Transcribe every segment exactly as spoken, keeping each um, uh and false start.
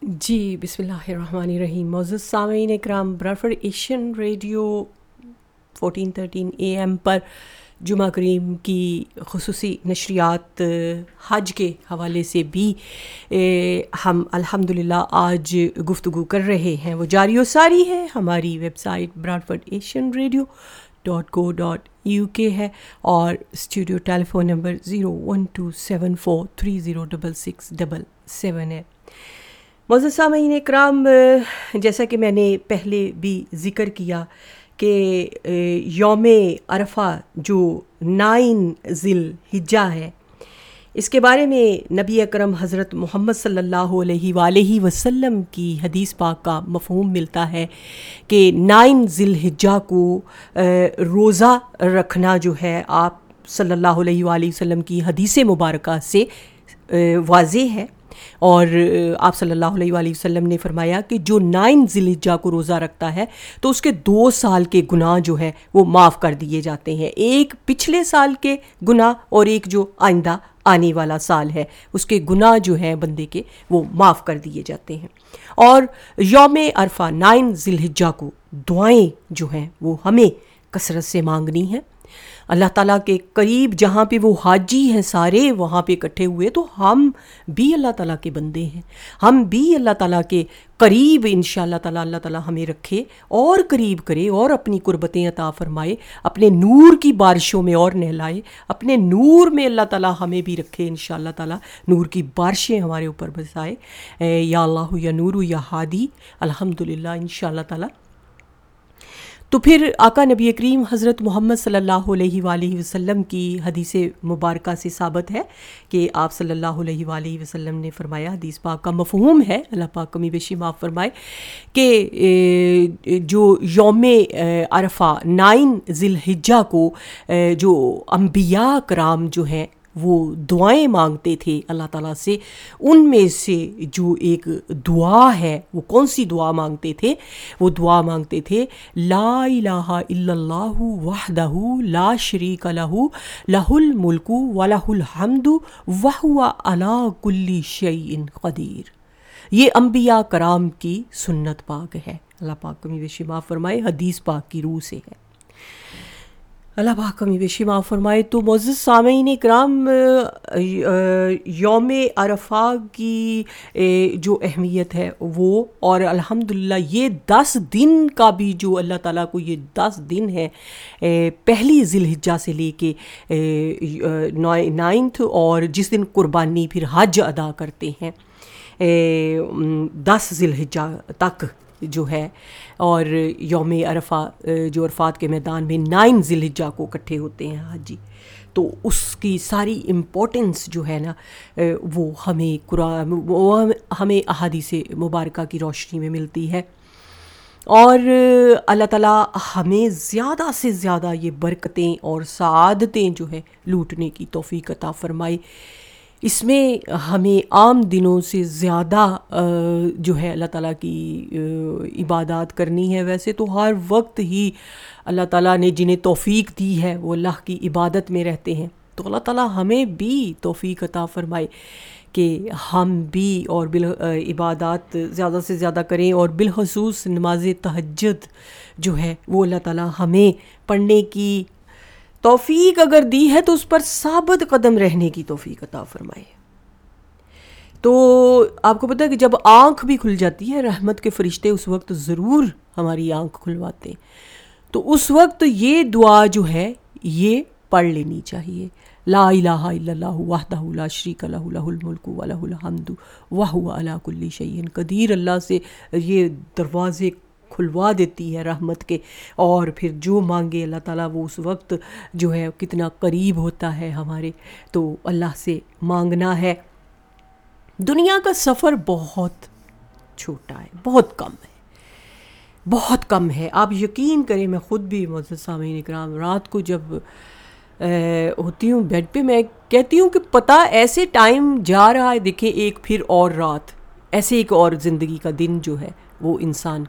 جی بسم اللہ الرحمن الرحیم. معزز سامعین اکرام، براڈفورڈ Asian radio fourteen thirteen A M پر جمعہ کریم کی خصوصی نشریات حج کے حوالے سے بھی ہم الحمدللہ آج گفتگو کر رہے ہیں. وہ جاری و ساری ہے. ہماری web site براڈفورڈ Asian radio dot کو ڈاٹ یو کے ہے اور studio tele phone number zero one to seven four three zero double six double seven ہے. معزز سامعین اکرام، جیسا کہ میں نے پہلے بھی ذکر کیا کہ یوم عرفہ جو نائن ذی الحجہ ہے، اس کے بارے میں نبی اکرم حضرت محمد صلی اللہ علیہ وآلہ وسلم کی حدیث پاک کا مفہوم ملتا ہے کہ نائن ذی الحجہ کو روزہ رکھنا جو ہے آپ صلی اللہ علیہ وآلہ وسلم کی حدیث مبارکہ سے واضح ہے. اور آپ صلی اللہ علیہ وآلہ وسلم نے فرمایا کہ جو نائن ذی الحجہ کو روزہ رکھتا ہے تو اس کے دو سال کے گناہ جو ہے وہ معاف کر دیے جاتے ہیں. ایک پچھلے سال کے گناہ اور ایک جو آئندہ آنے والا سال ہے اس کے گناہ جو ہیں بندے کے وہ معاف کر دیے جاتے ہیں. اور یوم عرفہ نائن ذی الحجہ کو دعائیں جو ہیں وہ ہمیں کثرت سے مانگنی ہیں. اللہ تعالیٰ کے قریب جہاں پہ وہ حاجی ہیں سارے وہاں پہ اکٹھے ہوئے، تو ہم بھی اللہ تعالیٰ کے بندے ہیں. ہم بھی اللہ تعالیٰ کے قریب انشاءاللہ تعالیٰ اللہ تعالیٰ ہمیں رکھے اور قریب کرے اور اپنی قربتیں عطا فرمائے، اپنے نور کی بارشوں میں اور نہلائے، اپنے نور میں اللہ تعالیٰ ہمیں بھی رکھے انشاءاللہ تعالیٰ، نور کی بارشیں ہمارے اوپر برسائے. یا اللہ یا نور یا ہادی الحمدللہ انشاءاللہ تعالیٰ. تو پھر آقا نبی کریم حضرت محمد صلی اللہ علیہ وآلہ وسلم کی حدیث مبارکہ سے ثابت ہے کہ آپ صلی اللہ علیہ وآلہ وسلم نے فرمایا، حدیث پاک کا مفہوم ہے، اللہ پاک کمی بیشی معاف فرمائے، کہ جو یوم عرفہ نائن ذی الحجہ کو جو انبیاء کرام جو ہیں وہ دعائیں مانگتے تھے اللہ تعالیٰ سے، ان میں سے جو ایک دعا ہے وہ کون سی دعا مانگتے تھے؟ وہ دعا مانگتے تھے لا الہ الا اللہ وحدہ لا شریک لہ لہ الملک ولہ الحمد وہو علی کل شیء قدیر. یہ انبیاء کرام کی سنت پاک ہے. اللہ پاک کمی بیشی معاف فرمائے، حدیث پاک کی روح سے ہے. اللہ پاک کمی بیشی معاف فرمائے. تو معزز سامعین اکرام، یوم عرفہ کی جو اہمیت ہے وہ، اور الحمدللہ یہ دس دن کا بھی جو اللہ تعالیٰ کو یہ دس دن ہے پہلی ذی الحجہ سے لے کے نائنتھ اور جس دن قربانی پھر حج ادا کرتے ہیں دس ذی الحجہ تک جو ہے، اور یوم عرفہ جو عرفات کے میدان میں نائن ذی الحجہ کو اکٹھے ہوتے ہیں حاجی، تو اس کی ساری امپورٹنس جو ہے نا وہ ہمیں قرآن وہ ہمیں احادیث مبارکہ کی روشنی میں ملتی ہے. اور اللہ تعالیٰ ہمیں زیادہ سے زیادہ یہ برکتیں اور سعادتیں جو ہے لوٹنے کی توفیق عطا فرمائے. اس میں ہمیں عام دنوں سے زیادہ جو ہے اللہ تعالیٰ کی عبادات کرنی ہے. ویسے تو ہر وقت ہی اللہ تعالیٰ نے جنہیں توفیق دی ہے وہ اللہ کی عبادت میں رہتے ہیں، تو اللہ تعالیٰ ہمیں بھی توفیق عطا فرمائے کہ ہم بھی اور بال عبادات زیادہ سے زیادہ کریں، اور بالخصوص نماز تہجد جو ہے وہ اللہ تعالیٰ ہمیں پڑھنے کی توفیق اگر دی ہے تو اس پر ثابت قدم رہنے کی توفیق عطا فرمائے. تو آپ کو پتہ ہے کہ جب آنکھ بھی کھل جاتی ہے، رحمت کے فرشتے اس وقت ضرور ہماری آنکھ کھلواتے ہیں، تو اس وقت یہ دعا جو ہے یہ پڑھ لینی چاہیے. لا الہ الا اللہ وحدہ لا شریک لہ لہ الملک ولہ الحمد وہو علی کل شیء قدیر. اللہ سے یہ دروازے کھلوا دیتی ہے رحمت کے، اور پھر جو مانگے اللہ تعالیٰ وہ اس وقت جو ہے کتنا قریب ہوتا ہے ہمارے. تو اللہ سے مانگنا ہے. دنیا کا سفر بہت چھوٹا ہے، بہت کم ہے، بہت کم ہے. آپ یقین کریں، میں خود بھی معزز سامعین اکرام رات کو جب ہوتی ہوں بیڈ پہ میں کہتی ہوں کہ پتہ ایسے ٹائم جا رہا ہے، دیکھیں ایک پھر اور رات، ایسے ایک اور زندگی کا دن جو ہے وہ انسان کا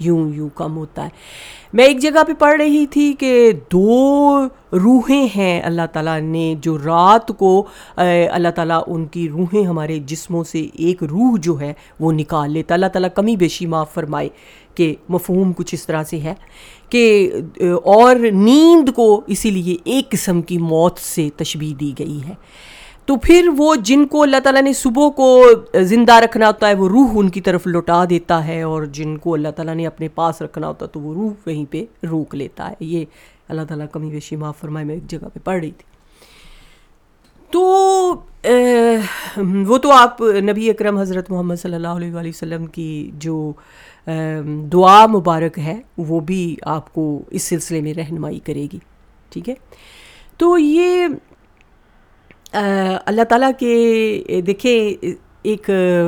یوں یوں کم ہوتا ہے. میں ایک جگہ پہ پڑھ رہی تھی کہ دو روحیں ہیں اللہ تعالیٰ نے جو رات کو اللہ تعالیٰ ان کی روحیں ہمارے جسموں سے ایک روح جو ہے وہ نکال لیتا. اللہ تعالیٰ کمی بیشی معاف فرمائے کہ مفہوم کچھ اس طرح سے ہے کہ اور نیند کو اسی لیے ایک قسم کی موت سے تشبیہ دی گئی ہے. تو پھر وہ جن کو اللہ تعالیٰ نے صبح کو زندہ رکھنا ہوتا ہے وہ روح ان کی طرف لوٹا دیتا ہے، اور جن کو اللہ تعالیٰ نے اپنے پاس رکھنا ہوتا ہے تو وہ روح وہیں پہ روک لیتا ہے. یہ اللہ تعالیٰ کمی بیشی معاف فرمائے، میں ایک جگہ پہ پڑھ رہی تھی. تو وہ تو آپ نبی اکرم حضرت محمد صلی اللہ علیہ وآلہ وسلم کی جو دعا مبارک ہے وہ بھی آپ کو اس سلسلے میں رہنمائی کرے گی. ٹھیک ہے، تو یہ اللہ تعالیٰ کے دیکھیں ایک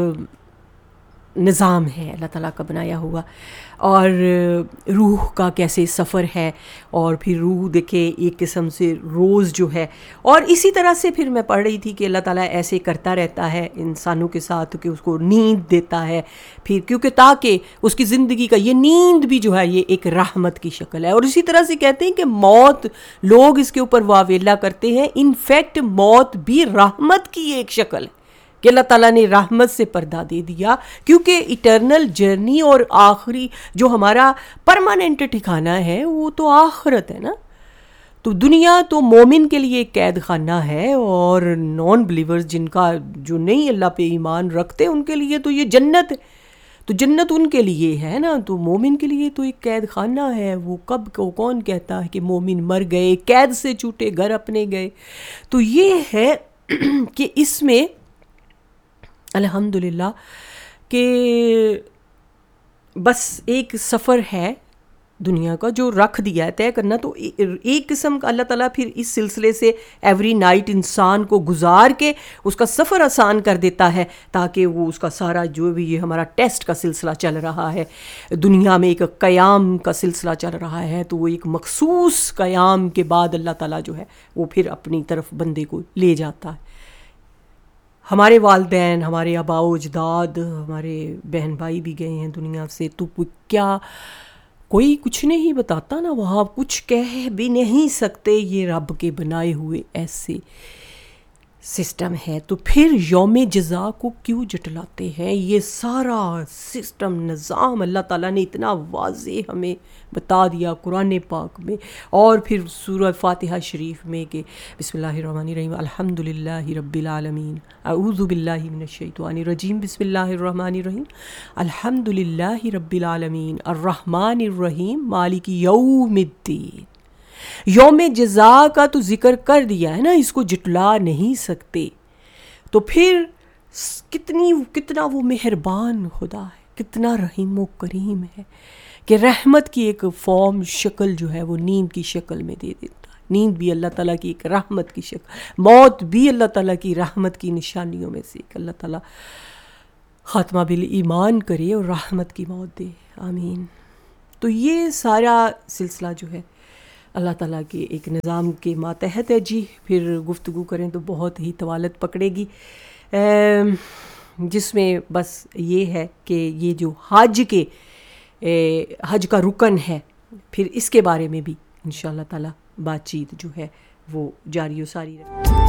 نظام ہے اللہ تعالیٰ کا بنایا ہوا، اور روح کا کیسے سفر ہے، اور پھر روح دیکھیں ایک قسم سے روز جو ہے، اور اسی طرح سے پھر میں پڑھ رہی تھی کہ اللہ تعالیٰ ایسے کرتا رہتا ہے انسانوں کے ساتھ کہ اس کو نیند دیتا ہے پھر، کیونکہ تاکہ اس کی زندگی کا یہ نیند بھی جو ہے یہ ایک رحمت کی شکل ہے. اور اسی طرح سے کہتے ہیں کہ موت، لوگ اس کے اوپر واویلا کرتے ہیں، انفیکٹ موت بھی رحمت کی ایک شکل ہے کہ اللہ تعالیٰ نے رحمت سے پردہ دے دیا، کیونکہ ایٹرنل جرنی اور آخری جو ہمارا پرماننٹ ٹھکانہ ہے وہ تو آخرت ہے نا. تو دنیا تو مومن کے لیے ایک قید خانہ ہے، اور نان بلیورز جن کا جو نہیں اللہ پہ ایمان رکھتے ان کے لیے تو یہ جنت ہے. تو جنت ان کے لیے ہے نا، تو مومن کے لیے تو ایک قید خانہ ہے. وہ کب کو کون کہتا ہے کہ مومن مر گئے، قید سے چھوٹے گھر اپنے گئے. تو یہ ہے کہ اس میں الحمدللہ کہ بس ایک سفر ہے دنیا کا جو رکھ دیا ہے طے کرنا. تو ایک قسم کا اللہ تعالیٰ پھر اس سلسلے سے ایوری نائٹ انسان کو گزار کے اس کا سفر آسان کر دیتا ہے، تاکہ وہ اس کا سارا جو بھی یہ ہمارا ٹیسٹ کا سلسلہ چل رہا ہے دنیا میں، ایک قیام کا سلسلہ چل رہا ہے، تو وہ ایک مخصوص قیام کے بعد اللہ تعالیٰ جو ہے وہ پھر اپنی طرف بندے کو لے جاتا ہے. ہمارے والدین، ہمارے آباء و اجداد، ہمارے بہن بھائی بھی گئے ہیں دنیا سے، تو کیا کوئی کچھ نہیں بتاتا نا، وہاں کچھ کہہ بھی نہیں سکتے. یہ رب کے بنائے ہوئے ایسے سسٹم ہے. تو پھر یوم جزا کو کیوں جٹلاتے ہیں؟ یہ سارا سسٹم نظام اللہ تعالیٰ نے اتنا واضح ہمیں بتا دیا قرآن پاک میں، اور پھر سورہ فاتحہ شریف میں کہ بسم اللہ الرحمن الرحیم الحمد للہ رب العالمین اعوذ باللہ من الشیطان الرجیم بسم اللہ الرحمن الرحیم الحمد للہ رب العالمین الرحمن الرحیم مالک یوم الدین. یوم جزا کا تو ذکر کر دیا ہے نا، اس کو جٹلا نہیں سکتے. تو پھر کتنی کتنا وہ مہربان خدا ہے، کتنا رحیم و کریم ہے کہ رحمت کی ایک فارم شکل جو ہے وہ نیند کی شکل میں دے دیتا ہے. نیند بھی اللہ تعالیٰ کی ایک رحمت کی شکل، موت بھی اللہ تعالیٰ کی رحمت کی نشانیوں میں سے ایک. اللہ تعالیٰ خاتمہ بالایمان کرے اور رحمت کی موت دے، آمین. تو یہ سارا سلسلہ جو ہے اللہ تعالیٰ کے ایک نظام کے ماتحت ہے. جی پھر گفتگو کریں تو بہت ہی طوالت پکڑے گی، جس میں بس یہ ہے کہ یہ جو حج کے حج کا رکن ہے، پھر اس کے بارے میں بھی انشاءاللہ تعالیٰ بات چیت جو ہے وہ جاری و ساری رہے.